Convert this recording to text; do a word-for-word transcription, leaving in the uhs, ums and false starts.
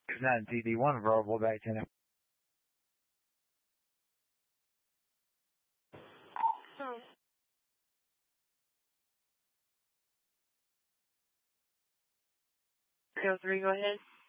nine T D one verbal back channel. Go three, go ahead.